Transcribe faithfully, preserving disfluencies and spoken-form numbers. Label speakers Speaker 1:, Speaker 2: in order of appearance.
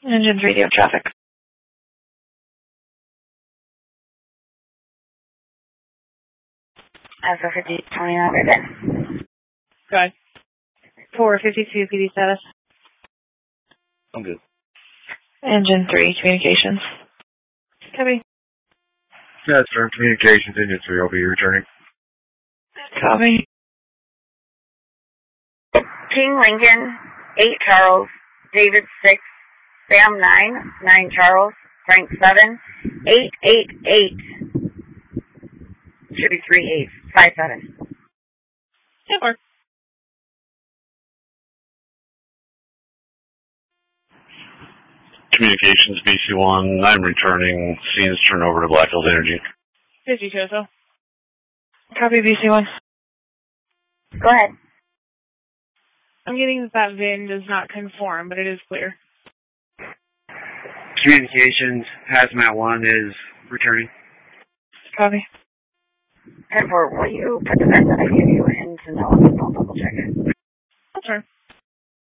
Speaker 1: Engine three, do you have traffic?
Speaker 2: Alpha fifty twenty-nine, right there.
Speaker 1: Go ahead. four fifty-two, P D status.
Speaker 3: I'm good.
Speaker 1: Engine three, communications. Copy.
Speaker 3: That's for communications, engine three, I'll be returning.
Speaker 1: Copy.
Speaker 2: King Lincoln, eight Charles, David six, Sam nine, nine Charles, Frank seven, eight eight eight. Should be three eight, five seven.
Speaker 1: Yeah, work.
Speaker 3: Communications, B C one, I'm returning. Scenes turn over to Black Hills Energy.
Speaker 1: fifty, Toso. Copy, B C one.
Speaker 2: Go ahead.
Speaker 1: I'm getting that that V I N does not conform, but it is clear.
Speaker 4: Communications, Hazmat one is returning.
Speaker 1: Copy.
Speaker 2: And for will you put the vent that I gave you into no?